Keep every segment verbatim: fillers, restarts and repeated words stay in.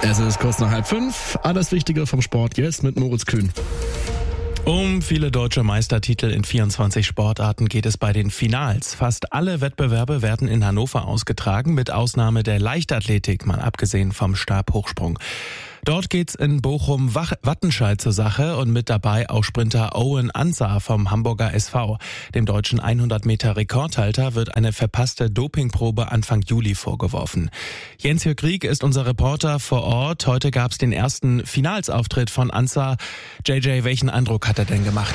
Es ist kurz nach halb fünf. Alles Wichtige vom Sport jetzt mit Moritz Kühn. Um viele deutsche Meistertitel in vierundzwanzig Sportarten geht es bei den Finals. Fast alle Wettbewerbe werden in Hannover ausgetragen, mit Ausnahme der Leichtathletik, mal abgesehen vom Stabhochsprung. Dort geht's in Bochum-Wattenscheid zur Sache und mit dabei auch Sprinter Owen Ansah vom Hamburger S V. Dem deutschen hundert Meter Rekordhalter wird eine verpasste Dopingprobe Anfang Juli vorgeworfen. Jens-Jörg Rieck ist unser Reporter vor Ort. Heute gab's den ersten Finalsauftritt von Ansah. J J, welchen Eindruck hat er denn gemacht?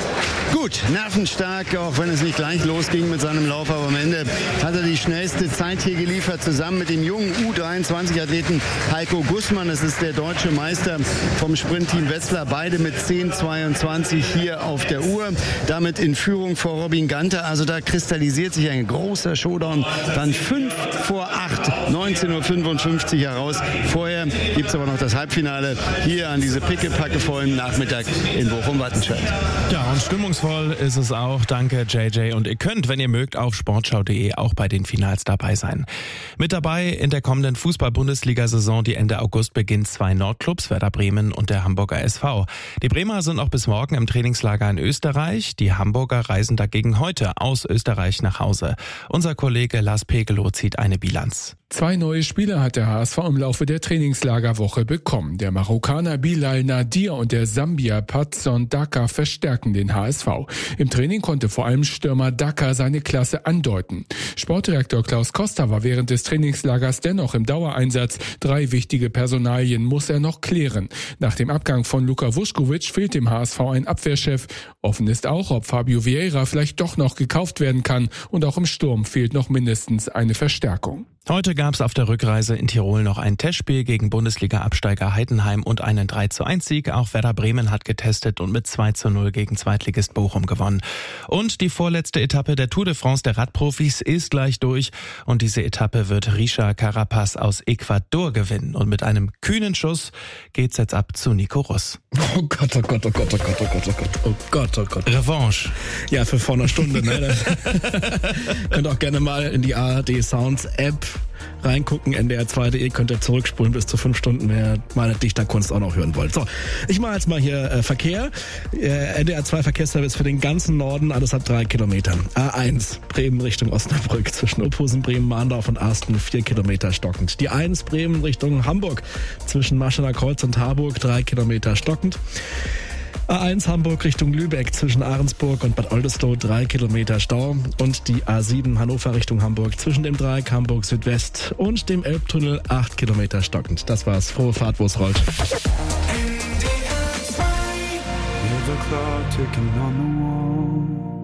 Gut, nervenstark, auch wenn es nicht gleich losging mit seinem Lauf, aber am Ende hat er die schnellste Zeit hier geliefert, zusammen mit dem jungen U dreiundzwanzig Athleten Heiko Gussmann. Das ist der deutsche Meister vom Sprintteam Wetzlar, beide mit zehn zweiundzwanzig hier auf der Uhr, damit in Führung vor Robin Ganter. Also da kristallisiert sich ein großer Showdown, dann fünf vor acht, neunzehn Uhr fünfundfünfzig heraus. Vorher gibt es aber noch das Halbfinale hier an diese pickepackevollen Nachmittag in Bochum-Wattenscheid. Ja, und stimmungsvoll ist es auch. Danke, J J. Und ihr könnt, wenn ihr mögt, auf sportschau punkt de auch bei den Finals dabei sein. Mit dabei in der kommenden Fußball-Bundesliga-Saison, die Ende August beginnt, zwei Nordclubs, Werder Bremen und der Hamburger S V. Die Bremer sind auch bis morgen im Trainingslager in Österreich. Die Hamburger reisen dagegen heute aus Österreich nach Hause. Unser Kollege Lars Pegelow zieht eine Bilanz. Zwei neue Spieler hat der H S V im Laufe der Trainingslagerwoche bekommen. Der Marokkaner Bilal Nadir und der Sambier Patson Daka verstärken den H S V. Im Training konnte vor allem Stürmer Daka seine Klasse andeuten. Sportdirektor Klaus Koster war während des Trainingslagers dennoch im Dauereinsatz. Drei wichtige Personalien muss er noch klären. Nach dem Abgang von Luka Vuskovic fehlt dem H S V ein Abwehrchef. Offen ist auch, ob Fabio Vieira vielleicht doch noch gekauft werden kann. Und auch im Sturm fehlt noch mindestens eine Verstärkung. Heute gab es auf der Rückreise in Tirol noch ein Testspiel gegen Bundesliga-Absteiger Heidenheim und einen drei zu eins Sieg. Auch Werder Bremen hat getestet und mit zwei zu null gegen Zweitligist Bochum gewonnen. Und die vorletzte Etappe der Tour de France der Radprofis ist gleich durch. Und diese Etappe wird Richard Carapaz aus Ecuador gewinnen. Und mit einem kühnen Schuss geht's jetzt ab zu Nico Ross. Oh Gott, oh Gott, oh Gott, oh Gott, oh Gott, oh Gott, oh Gott, oh Gott. Revanche. Ja, für vor einer Stunde. Ne? Könnt auch gerne mal in die A R D Sounds App reingucken, N D R zwei punkt de, könnt ihr zurückspulen bis zu fünf Stunden, wer meine Dichterkunst auch noch hören wollt. So, ich mache jetzt mal hier äh, Verkehr. Äh, N D R zwei Verkehrsservice für den ganzen Norden, alles ab drei Kilometern. A eins, Bremen Richtung Osnabrück, zwischen Opusen, Bremen, Mahndorf und Arsten, vier Kilometer stockend. Die eins, Bremen Richtung Hamburg, zwischen Maschener Kreuz und Harburg, drei Kilometer stockend. A eins Hamburg Richtung Lübeck, zwischen Ahrensburg und Bad Oldesloe, drei Kilometer Stau. Und die A sieben Hannover Richtung Hamburg, zwischen dem Dreieck Hamburg Südwest und dem Elbtunnel, acht Kilometer stockend. Das war's. Frohe Fahrt, wo es rollt. N D R zwei.